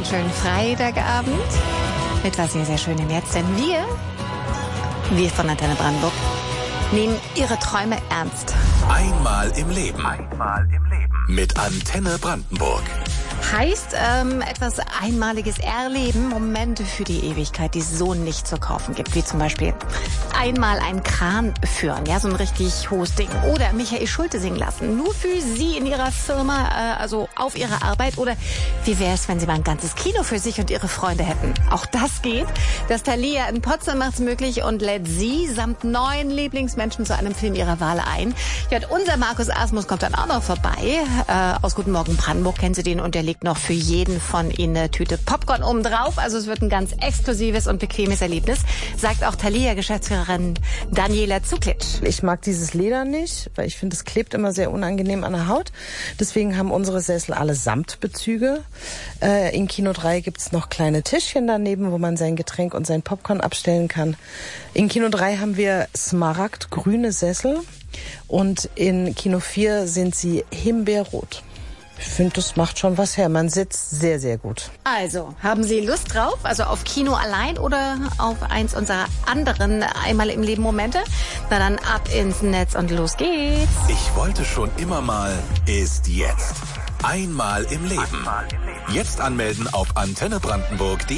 einen schönen Freitagabend mit was sehr, sehr Schönem jetzt. Denn wir von Antenne Brandenburg nehmen Ihre Träume ernst. Einmal im Leben. Mit Antenne Brandenburg. Heißt etwas Einmaliges erleben, Momente für die Ewigkeit, die es so nicht zu kaufen gibt. Wie zum Beispiel einmal einen Kran führen, ja, so ein richtig hohes Ding. Oder Michael Schulte singen lassen, nur für Sie in Ihrer Firma, also auf Ihrer Arbeit. Oder wie wäre es, wenn Sie mal ein ganzes Kino für sich und Ihre Freunde hätten? Auch das geht. Das Thalia in Potsdam macht's möglich und lädt Sie samt 9 Lieblingsmenschen zu einem Film Ihrer Wahl ein. Ja, und unser Markus Asmus kommt dann auch noch vorbei. Aus Guten Morgen Brandenburg kennen Sie den und der legt noch für jeden von Ihnen eine Tüte Popcorn oben drauf. Also es wird ein ganz exklusives und bequemes Erlebnis, sagt auch Thalia-Geschäftsführerin Daniela Zuklitsch. Ich mag dieses Leder nicht, weil ich finde, es klebt immer sehr unangenehm an der Haut. Deswegen haben unsere Sessel alle Samtbezüge. In Kino 3 gibt's noch kleine Tischchen daneben, wo man sein Getränk und sein Popcorn abstellen kann. In Kino 3 haben wir smaragdgrüne Sessel und in Kino 4 sind sie himbeerrot. Ich finde, das macht schon was her. Man sitzt sehr, sehr gut. Also, haben Sie Lust drauf? Also auf Kino allein oder auf eins unserer anderen Einmal im Leben Momente? Na dann ab ins Netz und los geht's. Ich wollte schon immer mal, ist jetzt. Einmal im Leben. Jetzt anmelden auf antennebrandenburg.de.